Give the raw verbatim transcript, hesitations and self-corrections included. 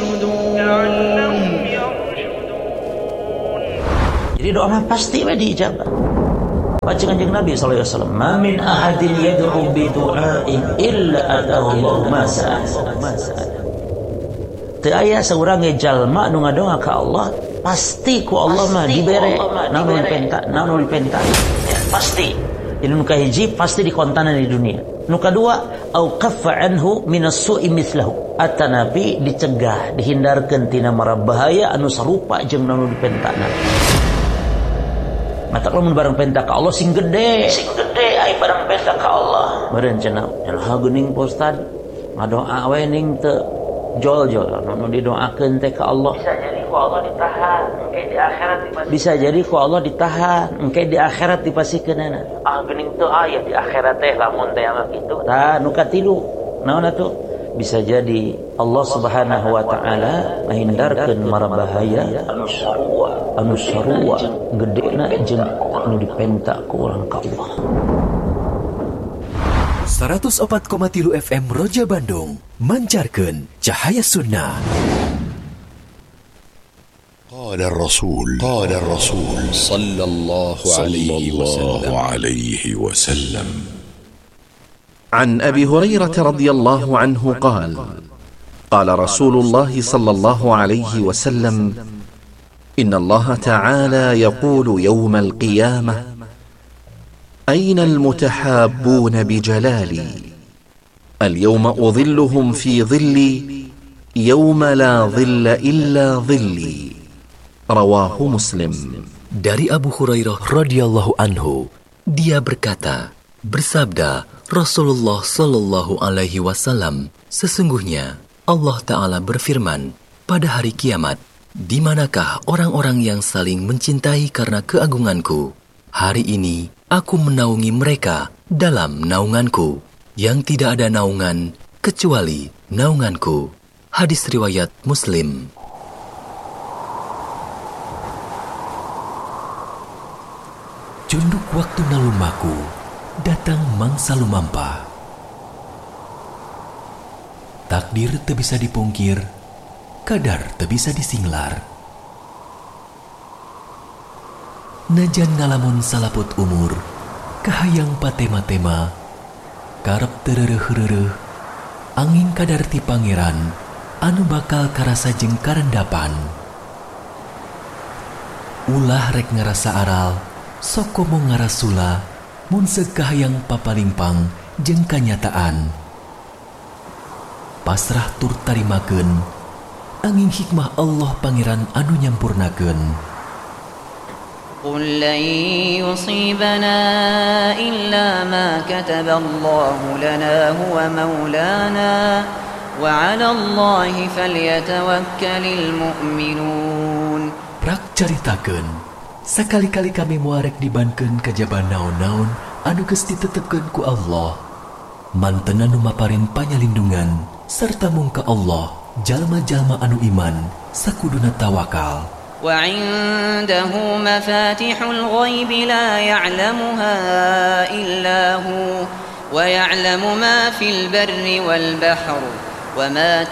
Jadi doa pasti dijabah. Baca kanjeng Nabi sallallahu alaihi wasallam, "Ma min ahadin yad'u bi du'ain illa atahu Allahu ma sa'ala." Teu aya saurang jalma nu ngadoa ka Allah, pasti ku Allah mah dibere namun penta, namun penta. Ya, pasti. Jadi nu kahiji pasti dikontana di dunia. Nu kadua, au kaffa anhu minas su'i mithlahu. Ata Nabi dicegah, dihindarkeun tina mara bahaya anu sarupa jeung nu dipentana. Mata lamun barang penta ka Allah sing gede, sing gede ai barang penta ka Allah. Beureun cenah, cenah geuning Ustaz, ngadoa we ning teu jol-jol, nu didoakeun teh ka Allah. Bisa jadi ku Allah ditahan, engke di akhirat dipasikeun. Bisa jadi ku Allah ditahan, engke di akhirat dipasikeunana. Ah geuning teu aya di akhirat teh lamun teh mah kitu. Tah nu katilu, naon atuh? Bisa jadi Allah Subhanahu wa taala menghindarkeun mara bahaya anu sarua, anu sarua gedena jeung anu dipenta ku urang ka Allah. seratus empat koma tilu F M Roja Bandung mancarkeun cahaya sunnah. Qala Rasul, qala Rasul sallallahu alaihi wasallam. عن أبي هريرة رضي الله عنه قال قال رسول الله صلى الله عليه وسلم إن الله تعالى يقول يوم القيامة أين المتحابون بجلالي اليوم أظلهم في ظلي يوم لا ظل إلا ظلي رواه مسلم. Dari Abu Hurairah radhiyallahu anhu, dia berkata, bersabda Rasulullah sallallahu alaihi wasallam, sesungguhnya Allah Ta'ala berfirman, pada hari kiamat, di manakah orang-orang yang saling mencintai karena keagunganku? Hari ini aku menaungi mereka dalam naunganku, yang tidak ada naungan kecuali naunganku. Hadis riwayat Muslim. Junduk waktu nalumaku datang mangsa lumampa. Takdir teu bisa dipungkir, kadar teu bisa disinglar. Najan ngalamun salaput umur, kahayang patema-tema, karep terereuh-reueuh, angin kadar ti pangeran, anu bakal karasa jeung karendapan. Ulah rek ngarasa aral, sok komo ngarasula, mun sekahayang papalimpang jeung kanyataan. Pasrah tur tarimakeun, angin hikmah Allah pangeran anu nyampurnakeun. Qul lan yusibana illa ma kataballahu lana huwa maulana wa 'ala Allahi falyatawakkalul mu'minun. Rak caritakeun, sakali-kali kami muarek dibankeun kajaba naon-naon anu geus ditetepkeun ku Allah. Mantenna nu maparin panyalindungan sarta mung ka Allah, jalma-jalma anu iman sakuduna tawakal. Wa 'indahu mafatihul ghaib la ya'lamuha illa hu wa ya'lamu ma fil barri wal bahri wa ma